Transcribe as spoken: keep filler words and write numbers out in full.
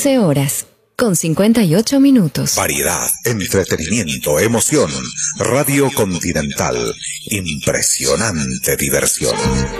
quince horas, con cincuenta y ocho minutos. Variedad, entretenimiento, emoción. Radio Continental. Impresionante diversión.